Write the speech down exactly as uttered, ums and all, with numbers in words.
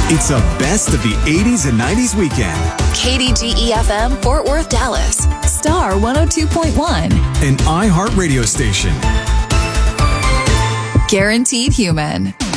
It's the best of the eighties and nineties weekend. K D G E F M, Fort Worth, Dallas. Star one oh two point one. An iHeart radio station. Guaranteed Human.